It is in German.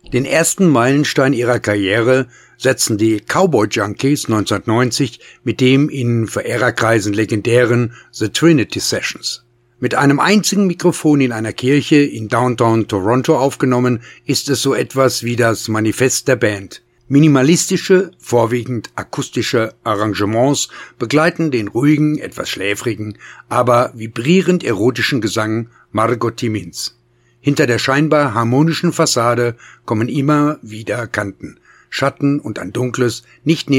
Den ersten Meilenstein ihrer Karriere setzten die Cowboy Junkies 1990 mit dem in Verehrerkreisen legendären The Trinity Sessions. Mit einem einzigen Mikrofon in einer Kirche in Downtown Toronto aufgenommen, ist es so etwas wie das Manifest der Band. Minimalistische, vorwiegend akustische Arrangements begleiten den ruhigen, etwas schläfrigen, aber vibrierend erotischen Gesang Margot Timins. Hinter der scheinbar harmonischen Fassade kommen immer wieder Kanten, Schatten und ein dunkles, nicht